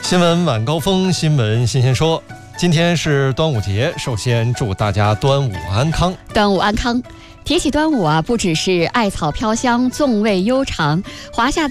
新闻晚高峰，新闻新鲜说。今天是端午节，首先祝大家端午安康。 端午安康。提起端午啊，不只是艾草飘香、粽味悠长，华夏